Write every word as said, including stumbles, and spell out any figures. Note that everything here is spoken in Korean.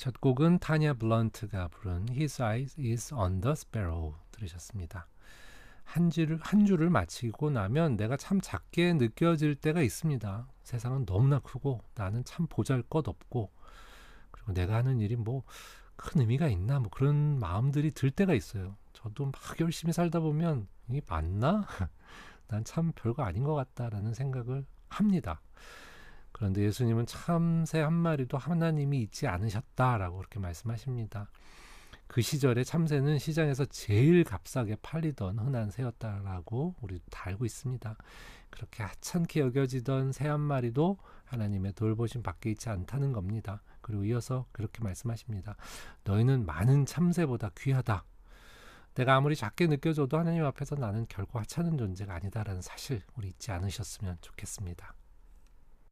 첫 곡은 타냐 블런트가 부른 His Eyes is on the Sparrow 들으셨습니다. 한 줄을, 한 줄을 마치고 나면 내가 참 작게 느껴질 때가 있습니다. 세상은 너무나 크고 나는 참 보잘것없고 그리고 내가 하는 일이 뭐 큰 의미가 있나 뭐 그런 마음들이 들 때가 있어요. 저도 막 열심히 살다 보면 이게 맞나? 난 참 별거 아닌 것 같다라는 생각을 합니다. 그런데 예수님은 참새 한 마리도 하나님이 잊지 않으셨다라고 그렇게 말씀하십니다. 그 시절에 참새는 시장에서 제일 값싸게 팔리던 흔한 새였다라고 우리도 다 알고 있습니다. 그렇게 하찮게 여겨지던 새 한 마리도 하나님의 돌보심 밖에 있지 않다는 겁니다. 그리고 이어서 그렇게 말씀하십니다. 너희는 많은 참새보다 귀하다. 내가 아무리 작게 느껴져도 하나님 앞에서 나는 결코 하찮은 존재가 아니다라는 사실 우리 잊지 않으셨으면 좋겠습니다.